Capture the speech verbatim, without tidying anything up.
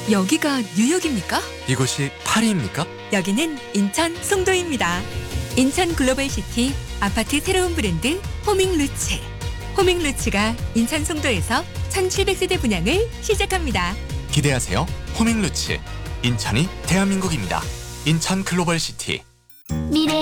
여기가 뉴욕입니까? 이곳이 파리입니까? 여기는 인천 송도입니다. 인천 글로벌시티 아파트 새로운 브랜드 호밍루츠. 호밍루츠가 인천 송도에서 천칠백 세대 분양을 시작합니다. 기대하세요. 호밍루츠. 인천이 대한민국입니다. 인천 글로벌시티. 미래